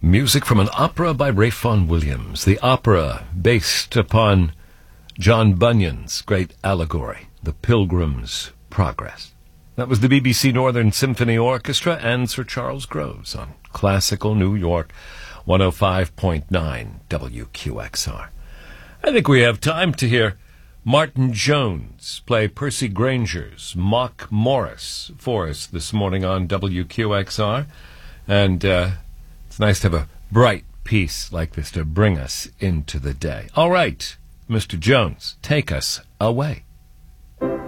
Music from an opera by Ralph Vaughan Williams. The opera based upon John Bunyan's great allegory, The Pilgrim's Progress. That was the BBC Northern Symphony Orchestra and Sir Charles Groves on Classical New York 105.9 WQXR. I think we have time to hear Martin Jones play Percy Granger's Mock Morris for us this morning on WQXR. And it's nice to have a bright piece like this to bring us into the day. All right, Mr. Jones, take us away.